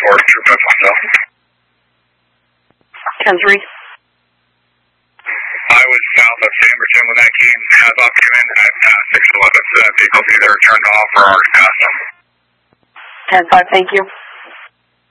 or Troop F10. 10-3. I was south of Sanderson when that came as off came in at 611, so that vehicle's either turned off or already passed them. 10-5, thank you.